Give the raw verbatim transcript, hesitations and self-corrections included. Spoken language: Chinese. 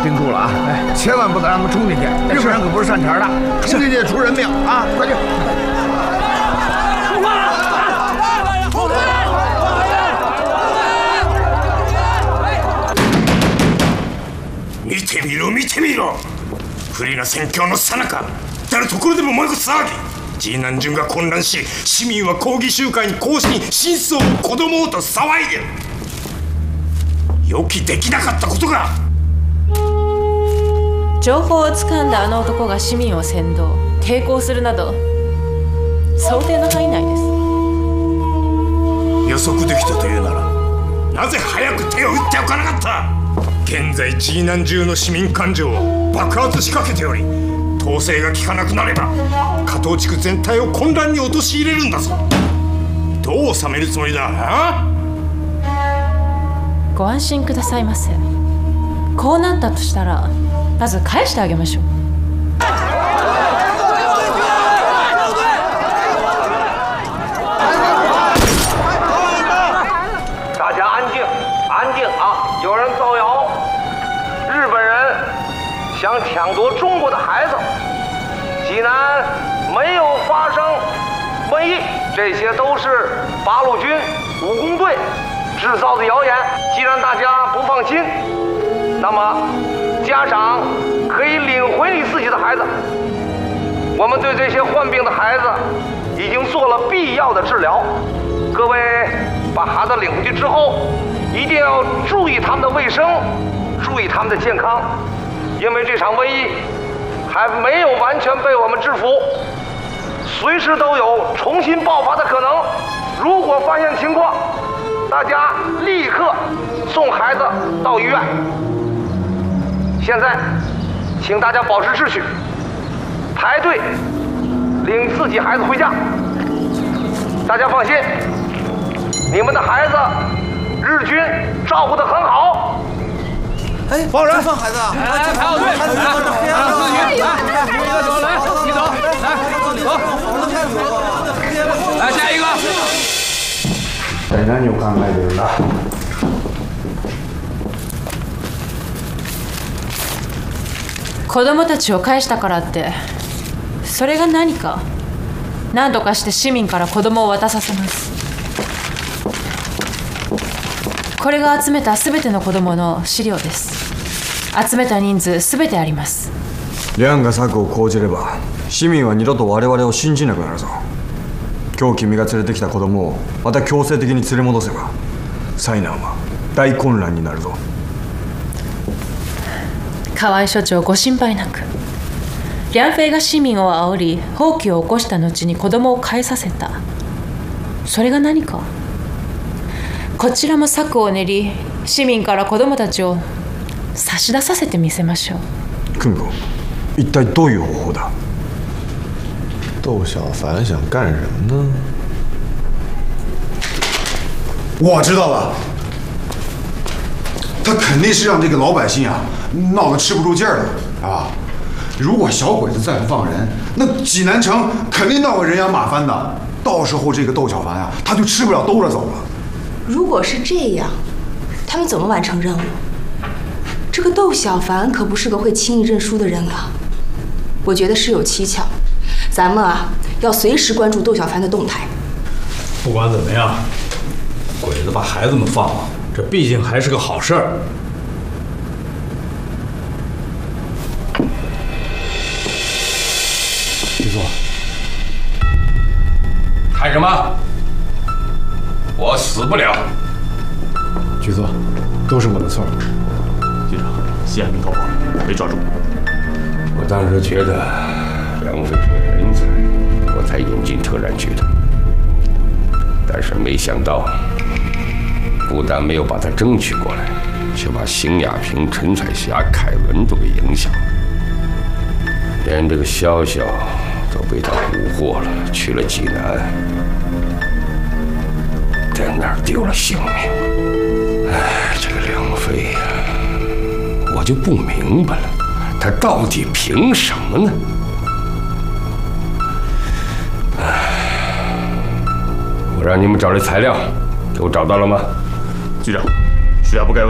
盯住了啊！哎，千万不能让他们冲进去，日本人可不是善茬的，冲进去出人命啊！快去！ 出发！ 見てみろ見てみろ不利な戦況の最中至る所でも燃え越す騒ぎジーナン順が混乱し市民は抗議集会に行進真相を子供をと騒いでる予期できなかったことが情報をつかんだあの男が市民を扇動抵抗するなど想定の範囲内です。 予測できたというならなぜ早く手を打っておかなかった。現在ジーナン中の市民感情を爆発しかけており統制が効かなくなれば加東地区全体を混乱に陥れるんだぞ。どう収めるつもりだ。あご安心くださいませ。こうなったとしたらまず返してあげましょう。 大家安静，安静啊！有人造谣，日本人想抢夺中国的孩子，济南没有发生瘟疫，这些都是八路军武工队制造的谣言。既然大家不放心，那么家长可以领回你自己的孩子。我们对这些患病的孩子已经做了必要的治疗。各位把孩子领回去之后，一定要注意他们的卫生，注意他们的健康，因为这场瘟疫还没有完全被我们制服，随时都有重新爆发的可能。如果发现情况，大家立刻送孩子到医院。现在，请大家保持秩序，排队领自己孩子回家。大家放心，你们的孩子日军照顾得很好。 哎， 放人！ 放孩子啊！ 来，排好队！来，来，一个走，来，你走，来，走。来，下一个。 一体何を考えてるんだ。 子供たちを返したからってそれが何か。何とかして市民から子供を渡させます。これが集めたすべての子供の資料です。集めた人数すべてあります。 リャンが策を講じれば市民は二度と我々を信じなくなるぞ。今日君が連れてきた子供をまた強制的に連れ戻せば災難は大混乱になるぞ。 河合所長ご心配なく。リャンフェイが市民を煽り放棄を起こした後に子供を返させた。それが何か。こちらも策を練り市民から子供たちを差し出させてみせましょう。 久美子、一体どういう方法だ。 窦小凡想干什么呢？ 我知道了，他肯定是让这个老百姓啊闹得吃不住劲儿了啊！如果小鬼子再不放人，那济南城肯定闹个人仰马翻的。到时候这个窦小凡啊，他就吃不了兜着走了。 如果是这样，他们怎么完成任务？这个窦小凡可不是个会轻易认输的人啊！我觉得事有蹊跷，咱们啊要随时关注窦小凡的动态。 不管怎么样，鬼子把孩子们放了，这毕竟还是个好事儿。局座， 看什么？我死不了。 局座，都是我的错。 局长，陷害透被抓住。 我当时觉得梁飞是人才，我才引进特战局的。但是没想到，不但没有把他争取过来，却把邢亚平、陈彩霞、凯文都给影响了，连这个潇潇都被他蛊惑了，去了济南，在那儿丢了性命。哎，这个梁飞呀、啊，我就不明白了，他到底凭什么呢？哎，我让你们找这材料，给我找到了吗？ 局长，属下不该问。